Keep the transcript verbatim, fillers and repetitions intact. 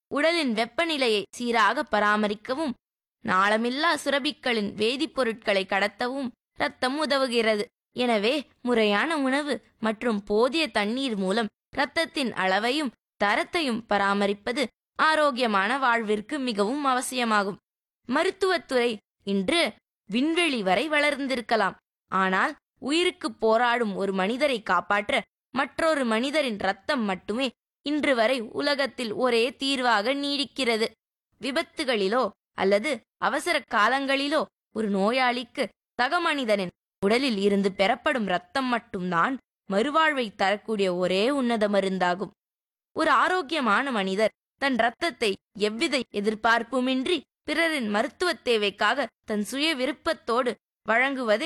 உடலின் வெப்பநிலையை சீராக பராமரிக்கவும், நாளமில்லா சுரபிகளின் வேதிப்பொருட்களை கடத்தவும் இரத்தம் உதவுகிறது. எனவே முறையான உணவு மற்றும் போதிய தண்ணீர் மூலம் இரத்தத்தின் அளவையும் தரத்தையும் பராமரிப்பது ஆரோக்கியமான வாழ்விற்கு மிகவும் அவசியமாகும். மருத்துவத்துறை இன்று விண்வெளி வரை வளர்ந்திருக்கலாம், ஆனால் உயிருக்கு போராடும் ஒரு மனிதரை காப்பாற்ற மற்றொரு மனிதரின் இரத்தம் மட்டுமே இன்று வரை உலகத்தில் ஒரே தீர்வாக நீடிக்கிறது. விபத்துகளிலோ அல்லது அவசர காலங்களிலோ ஒரு நோயாளிக்கு சக மனிதனின் உடலில் இருந்து பெறப்படும் இரத்தம் மட்டும்தான் மறுவாழ்வை தரக்கூடிய ஒரே உன்னத மருந்தாகும். ஒரு ஆரோக்கியமான மனிதர் தன் இரத்தத்தை எவ்வித எதிர்பார்ப்புமின்றி பிறரின் மருத்துவ தேவைக்காக தன் சுய விருப்பத்தோடு வழங்குவதே